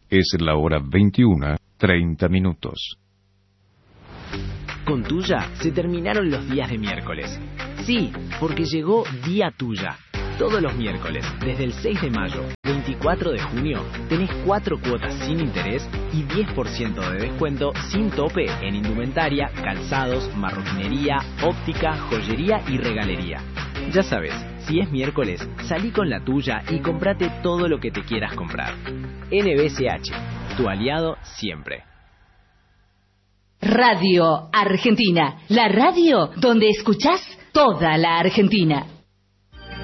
Es la hora 21:30. Con Tuya se terminaron los días de miércoles. Sí, porque llegó Día Tuya. Todos los miércoles, desde el 6 de mayo, 24 de junio, tenés 4 cuotas sin interés y 10% de descuento sin tope en indumentaria, calzados, marroquinería, óptica, joyería y regalería. Ya sabes, si es miércoles, salí con la tuya y comprate todo lo que te quieras comprar. NBCH, tu aliado siempre. Radio Argentina, la radio donde escuchás toda la Argentina.